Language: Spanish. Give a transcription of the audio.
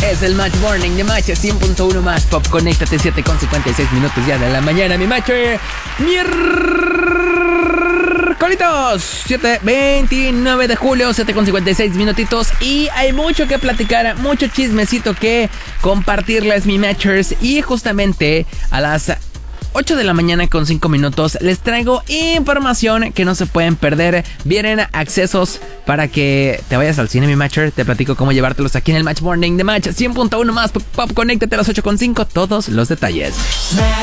Es el Match Morning de Match 100.1 más Pop. Conéctate, 7:56 minutos ya de la mañana, mi Match. Miércolitos, 29 de julio, 7:56 minutitos. Y hay mucho que platicar, mucho chismecito que compartirles, mi Matchers. Y justamente a las 8 de la mañana con 5 minutos les traigo información que no se pueden perder. Vienen accesos para que te vayas al cine, mi Matcher. Te platico cómo llevártelos aquí en el Match Morning de Match 100.1 más Pop. Conéctate a las 8:5, todos los detalles.